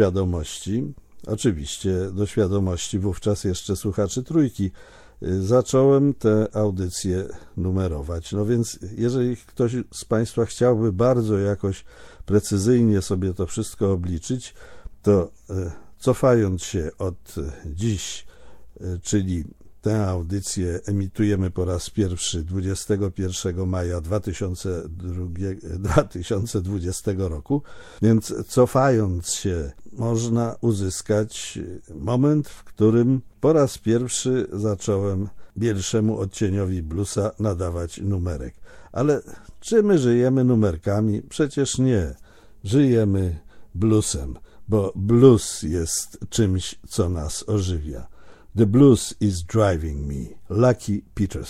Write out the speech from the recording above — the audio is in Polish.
świadomości, oczywiście do świadomości wówczas jeszcze słuchaczy Trójki, zacząłem tę audycję numerować. No więc jeżeli ktoś z Państwa chciałby bardzo jakoś precyzyjnie sobie to wszystko obliczyć, to cofając się od dziś, czyli tę audycję emitujemy po raz pierwszy 21 maja 2020 roku, więc cofając się można uzyskać moment, w którym po raz pierwszy zacząłem pierwszemu odcieniowi bluesa nadawać numerek. Ale czy my żyjemy numerkami? Przecież nie. Żyjemy bluesem, bo blues jest czymś, co nas ożywia. The blues is driving me. Lucky Peterson.